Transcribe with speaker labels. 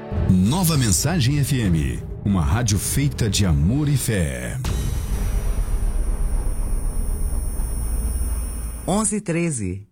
Speaker 1: Nova Mensagem FM, uma rádio feita de amor e fé.
Speaker 2: 11:13.